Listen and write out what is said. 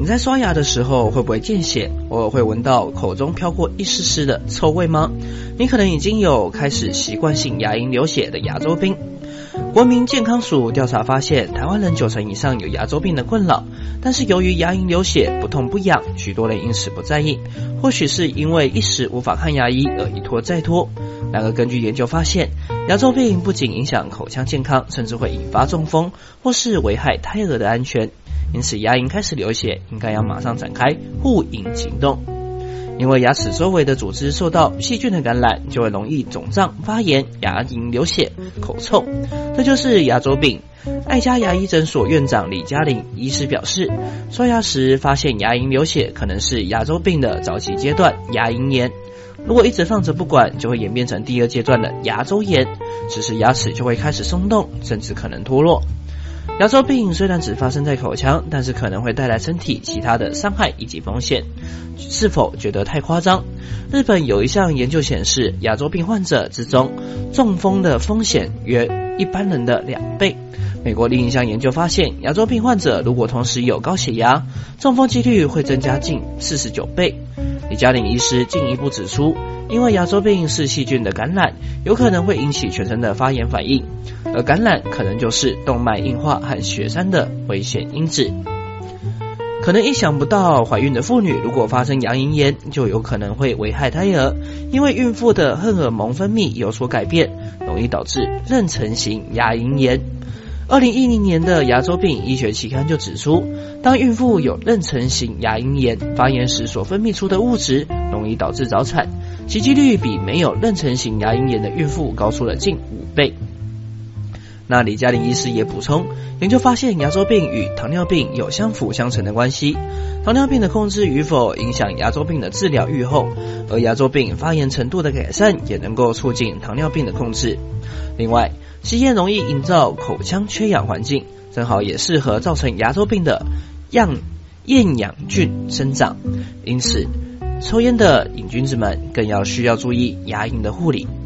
你在刷牙的时候会不会见血？偶尔会闻到口中飘过一丝丝的臭味吗？你可能已经有开始习惯性牙龈流血的牙周病。国民健康署调查发现，台湾人90%以上有牙周病的困扰，但是由于牙龈流血不痛不痒，许多人因此不在意，或许是因为一时无法看牙医而一拖再拖。然而根据研究发现，牙周病不仅影响口腔健康，甚至会引发中风或是危害胎儿的安全。因此牙龈开始流血，应该要马上展开护龈行动。因为牙齿周围的组织受到细菌的感染，就会容易肿胀、发炎、牙龈流血、口臭，这就是牙周病。爱家牙医诊所院长李嘉玲医师表示，刷牙时发现牙龈流血可能是牙周病的早期阶段牙龈炎，如果一直放着不管，就会演变成第二阶段的牙周炎，此时牙齿就会开始松动，甚至可能脱落。牙周病虽然只发生在口腔，但是可能会带来身体其他的伤害以及风险，是否觉得太夸张？日本有一项研究显示，牙周病患者之中，中风的风险约一般人的2倍。美国另一项研究发现，牙周病患者如果同时有高血压，中风几率会增加近49倍。李嘉玲医师进一步指出，因为牙周病是细菌的感染，有可能会引起全身的发炎反应，而感染可能就是动脉硬化和血栓的危险因子。可能意想不到，怀孕的妇女如果发生牙龈炎，就有可能会危害胎儿，因为孕妇的荷尔蒙分泌有所改变，容易导致妊娠型牙龈炎。2010年的牙周病医学期刊就指出，当孕妇有妊娠型牙龈炎发炎时所分泌出的物质容易导致早产，其几率比没有妊娠型牙龈炎的孕妇高出了近5倍。那李嘉玲医师也补充，研究发现牙周病与糖尿病有相辅相成的关系，糖尿病的控制与否影响牙周病的治疗预后，而牙周病发炎程度的改善也能够促进糖尿病的控制。另外，吸烟容易营造口腔缺氧环境，正好也适合造成牙周病的厌氧菌生长，因此抽烟的瘾君子们更需要注意牙龈的护理。